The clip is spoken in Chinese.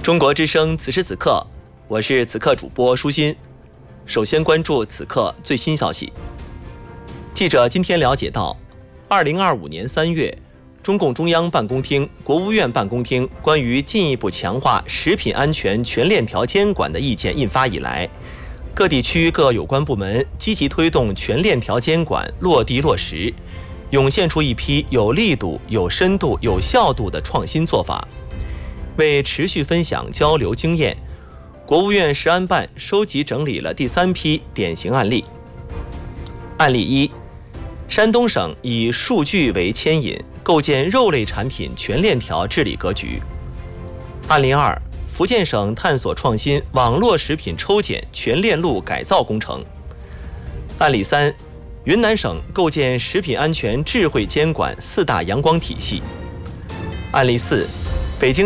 中国之声此时此刻，我是此刻主播舒心。首先关注此刻最新消息。记者今天了解到，2025年3月，中共中央办公厅、国务院办公厅关于进一步强化食品安全全链条监管的意见印发以来，各地区各有关部门积极推动全链条监管落地落实，涌现出一批有力度、有深度、有效度的创新做法。为持续分享交流经验，国务院食安办收集整理了第3批典型案例。案例1，山东省以数据为牵引，构建肉类产品全链条治理格局。案例2，福建省探索创新网络食品抽检全链路改造工程。案例3，云南省构建食品安全智慧监管4大阳光体系。案例4，